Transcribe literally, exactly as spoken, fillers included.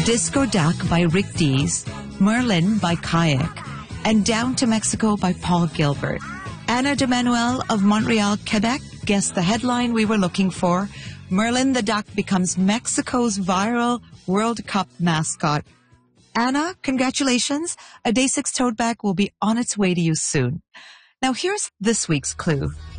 Disco Duck by Rick Dees, Merlin by Kayak, and Down to Mexico by Paul Gilbert. Anna de Manuel of Montreal, Quebec guessed the headline we were looking for. Merlin the Duck becomes Mexico's viral World Cup mascot. Anna, congratulations. A Day six tote bag will be on its way to you soon. Now here's this week's clue.